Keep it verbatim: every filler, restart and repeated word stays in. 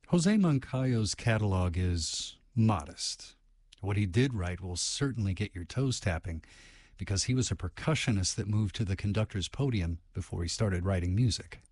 Jose Moncayo's catalog is modest. What he did write will certainly get your toes tapping because he was a percussionist that moved to the conductor's podium before he started writing music.